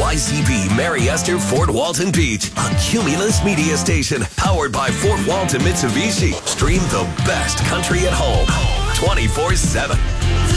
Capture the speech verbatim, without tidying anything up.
Y C P Mary Esther Fort Walton Beach, a Cumulus media station powered by Fort Walton Mitsubishi. Stream the best country at home twenty-four seven.